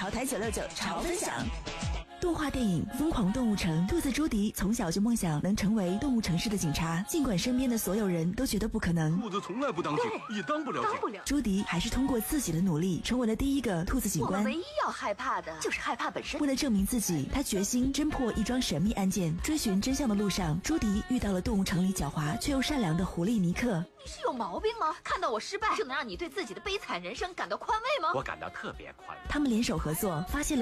潮台969潮分享。动画电影《疯狂动物城》，兔子朱迪从小就梦想能成为动物城市的警察，尽管身边的所有人都觉得不可能。 兔子从来不当警，也当不了警。 朱迪还是通过自己的努力，成为了第一个兔子警官。 我们唯一要害怕的就是害怕本身。 为了证明自己，他决心侦破一桩神秘案件。追寻真相的路上，朱迪遇到了动物城里狡猾却又善良的狐狸尼克。 你是有毛病吗？看到我失败，就能让你对自己的悲惨人生感到宽慰吗？ 我感到特别宽慰。 他们联手合作，发现了